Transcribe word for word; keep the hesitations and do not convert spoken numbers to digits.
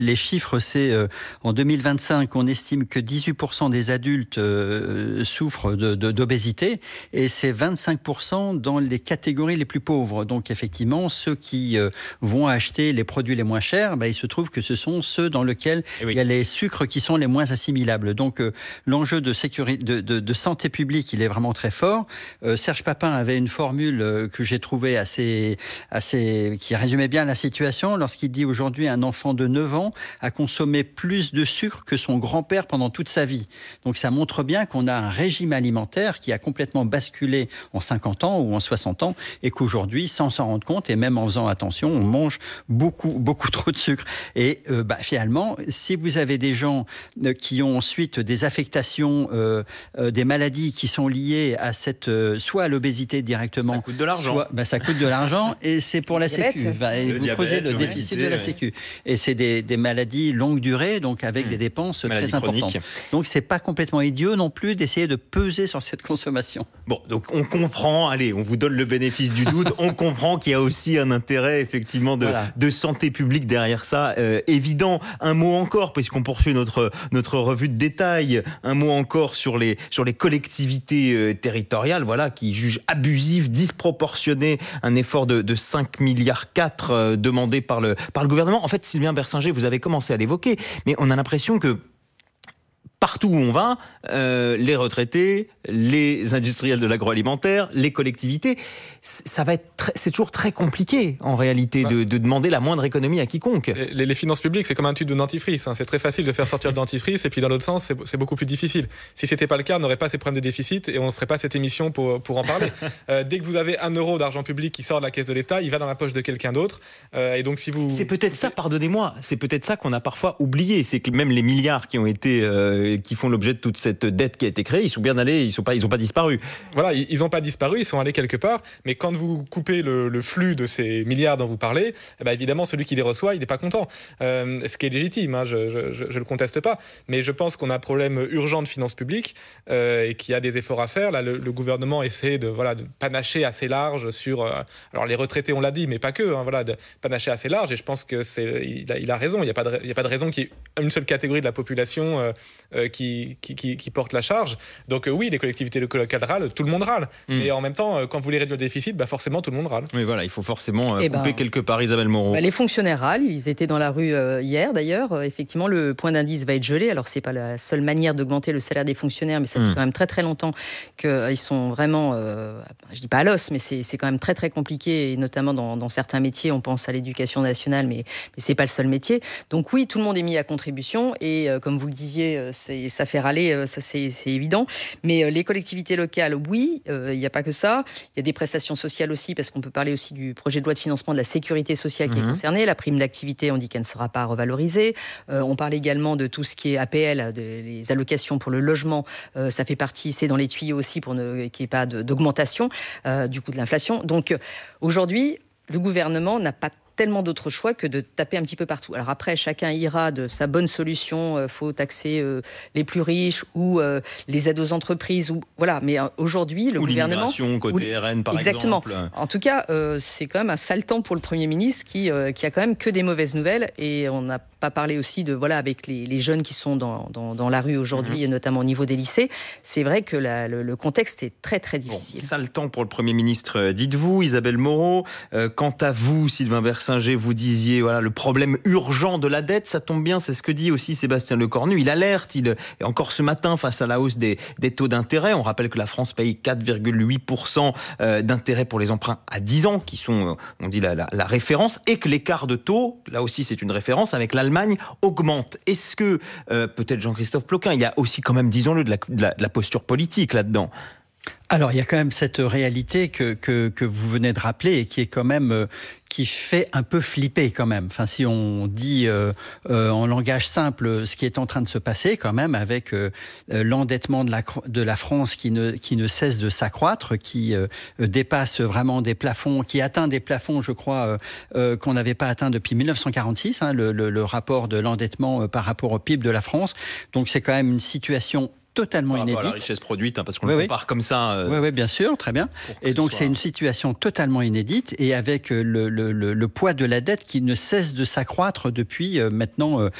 Les chiffres, c'est euh, en deux mille vingt-cinq, on estime que dix-huit pour cent des adultes euh, souffrent de, de, d'obésité et c'est vingt-cinq pour cent dans les catégories les plus pauvres. Donc effectivement, ceux qui euh, vont acheter les produits les moins chers, bah, il se trouve que ce sont ceux dans lesquels oui. il y a les sucres qui sont les moins assimilables. Donc euh, l'enjeu de, sécurité, de, de, de santé publique, il est vraiment très fort. Euh, Serge Papin avait une formule euh, que j'ai trouvée assez, assez, qui résumait bien la situation lorsqu'il dit aujourd'hui un enfant de neuf ans a consommé plus de sucre que son grand-père pendant toute sa vie. Donc ça montre bien qu'on a un régime alimentaire qui a complètement basculé en cinquante ans ou en soixante ans et qu'aujourd'hui, sans s'en rendre compte et même en faisant attention, on mange beaucoup, beaucoup trop de sucre. Et euh, bah, finalement, si vous avez des gens euh, qui ont ensuite des affectations, euh, euh, des maladies qui sont liées à cette, euh, soit à l'obésité directement, ça coûte de l'argent. Soit, bah, ça coûte de l'argent et c'est pour la Sécu. Bah, et vous creusez le déficit de la Sécu. Et c'est des, des maladies longue durée, donc avec mmh. des dépenses Maladie très importantes. Chronique. Donc c'est pas complètement idiot non plus d'essayer de peser sur cette consommation. Bon, donc on comprend, allez, on vous donne le bénéfice du doute, on comprend qu'il y a aussi un intérêt effectivement de, voilà. de santé publique derrière ça, euh, évident. Un mot encore, puisqu'on poursuit notre, notre revue de détail, un mot encore sur les, sur les collectivités euh, territoriales, voilà, qui jugent abusif, disproportionné un effort de, de cinq milliards quatre euh, demandé par le, par le gouvernement. En fait, Sylvain Bersinger, vous avez commencé à l'évoquer, mais on a l'impression que partout où on va, euh, les retraités, les industriels de l'agroalimentaire, les collectivités, ça va être très, c'est toujours très compliqué en réalité de, de demander la moindre économie à quiconque. Les, les finances publiques, c'est comme un tube de dentifrice. Hein. C'est très facile de faire sortir le dentifrice et puis dans l'autre sens, c'est, c'est beaucoup plus difficile. Si c'était pas le cas, on n'aurait pas ces problèmes de déficit et on ne ferait pas cette émission pour, pour en parler. euh, dès que vous avez un euro d'argent public qui sort de la caisse de l'État, il va dans la poche de quelqu'un d'autre. Euh, et donc si vous... C'est peut-être ça, pardonnez-moi, c'est peut-être ça qu'on a parfois oublié. C'est que même les milliards qui ont été... Euh, qui font l'objet de toute cette dette qui a été créée, ils sont bien allés, ils sont pas, ils ont pas disparu. Voilà, ils n'ont pas disparu, ils sont allés quelque part, mais quand vous coupez le, le flux de ces milliards dont vous parlez, eh ben évidemment, celui qui les reçoit, il n'est pas content. Euh, ce qui est légitime, hein, je ne le conteste pas, mais je pense qu'on a un problème urgent de finances publiques euh, et qu'il y a des efforts à faire. Là, le, le gouvernement essaie de, voilà, de panacher assez large sur... Euh, alors les retraités, on l'a dit, mais pas que, hein, voilà, de panacher assez large, et je pense qu'il a, il a raison, il n'y a, a pas de raison qu'il y ait une seule catégorie de la population euh, euh, qui Qui, qui, qui porte la charge. Donc euh, oui, les collectivités locales râlent, tout le monde râle. Mmh. Mais en même temps, euh, quand vous voulez réduire le déficit, bah forcément tout le monde râle. Oui, voilà, il faut forcément euh, couper ben, quelque part. Isabelle Moreau. Bah, les fonctionnaires râlent, ils étaient dans la rue euh, hier d'ailleurs. Euh, effectivement, le point d'indice va être gelé. Alors c'est pas la seule manière d'augmenter le salaire des fonctionnaires, mais ça mmh. fait quand même très très longtemps qu'ils euh, sont vraiment, euh, je dis pas à l'os, mais c'est, c'est quand même très très compliqué, et notamment dans, dans certains métiers. On pense à l'éducation nationale, mais, mais c'est pas le seul métier. Donc oui, tout le monde est mis à contribution, et euh, comme vous le disiez, euh, c'est, ça fait râler, euh, ça c'est, c'est évident. Mais euh, les collectivités locales, oui, il euh, n'y a pas que ça. Il y a des prestations sociales aussi, parce qu'on peut parler aussi du projet de loi de financement de la sécurité sociale qui mmh. est concerné. La prime d'activité, on dit qu'elle ne sera pas revalorisée. Euh, on parle également de tout ce qui est A P L, de, les allocations pour le logement. Euh, ça fait partie, c'est dans les tuyaux aussi pour ne, qu'il n'y ait pas de, d'augmentation euh, du coût de l'inflation. Donc euh, aujourd'hui, le gouvernement n'a pas tellement d'autres choix que de taper un petit peu partout. Alors après, chacun ira de sa bonne solution, euh, faut taxer euh, les plus riches ou euh, les aides aux entreprises, ou voilà. Mais euh, aujourd'hui, le ou gouvernement... l'immigration côté ou, R N, par exactement. exemple. En tout cas, euh, c'est quand même un sale temps pour le Premier ministre qui, euh, qui a quand même que des mauvaises nouvelles, et on n'a pas parlé aussi de, voilà, avec les, les jeunes qui sont dans, dans, dans la rue aujourd'hui, mmh. et notamment au niveau des lycées. C'est vrai que la, le, le contexte est très très difficile. Bon, sale temps pour le Premier ministre, dites-vous, Isabelle Moreau. Euh, quant à vous, Sylvain Bersinger, vous disiez, voilà, le problème urgent de la dette, ça tombe bien, c'est ce que dit aussi Sébastien Lecornu. Il alerte, il, et encore ce matin, face à la hausse des, des taux d'intérêt, on rappelle que la France paye quatre virgule huit pour cent d'intérêt pour les emprunts à dix ans, qui sont, on dit, la, la, la référence, et que l'écart de taux, là aussi c'est une référence, avec l'Allemagne, augmente. Est-ce que, euh, peut-être Jean-Christophe Ploquin, il y a aussi quand même, disons-le, de la, de la, de la posture politique là-dedans? Alors, il y a quand même cette réalité que, que, que vous venez de rappeler, et qui est quand même, euh, qui fait un peu flipper quand même. Enfin, si on dit euh, euh, en langage simple ce qui est en train de se passer quand même, avec euh, l'endettement de la, de la France qui ne, qui ne cesse de s'accroître, qui euh, dépasse vraiment des plafonds, qui atteint des plafonds, je crois, euh, euh, qu'on n'avait pas atteint depuis mille neuf cent quarante-six, hein, le, le, le rapport de l'endettement euh, par rapport au P I B de la France. Donc, c'est quand même une situation totalement Par inédite. à la richesse produite, hein, parce qu'on oui, le oui. compare comme ça. Euh, oui, oui, bien sûr, très bien. Et donc, soit... c'est une situation totalement inédite et avec le, le, le, le poids de la dette qui ne cesse de s'accroître depuis euh, maintenant euh,